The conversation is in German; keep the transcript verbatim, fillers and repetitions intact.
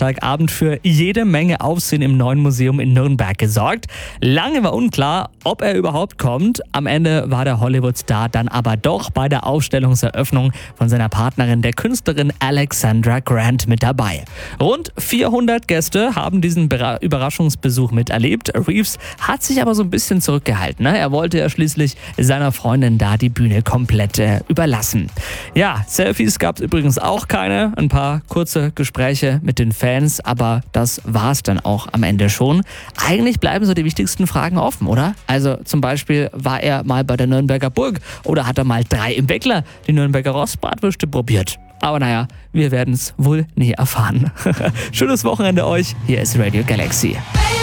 Donnerstagabend für jede Menge Aufsehen im Neuen Museum in Nürnberg gesorgt. Lange war unklar, ob er überhaupt kommt. Am Ende war der Hollywood-Star dann aber doch bei der Ausstellungseröffnung von seiner Partnerin, der Künstlerin Alexandra Grant, mit dabei. Rund vierhundert Gäste haben diesen Bera- Überraschungsbesuch miterlebt. Reeves hat sich aber so ein bisschen zurückgehalten. Ne? Er wollte ja schließlich seiner Freundin da die Bühne komplett äh, überlassen. Ja, Selfies gab es übrigens auch keine. Ein paar kurze Gespräche mit den Fans, aber das war's dann auch am Ende schon. Eigentlich bleiben so die wichtigsten Fragen offen, oder? Also zum Beispiel, war er mal bei der Nürnberger Burg oder hat er mal drei im Weckler die Nürnberger Rostbratwürste probiert? Aber naja, wir werden es wohl nie erfahren. Schönes Wochenende euch. Hier ist Radio Galaxy.